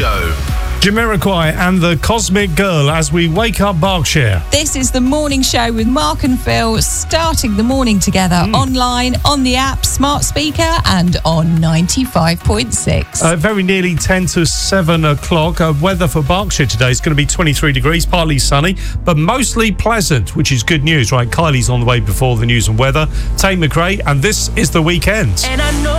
Show. Jamiroquai and the Cosmic Girl as we wake up Berkshire. This is the morning show with Mark and Phil, starting the morning together online, on the app, smart speaker, and on 95.6. Very nearly 10 to 7 o'clock. Weather for Berkshire today is going to be 23 degrees, partly sunny, but mostly pleasant, which is good news, right? Kylie's on the way before the news and weather. Tate McRae, and this is The Weekend. And I know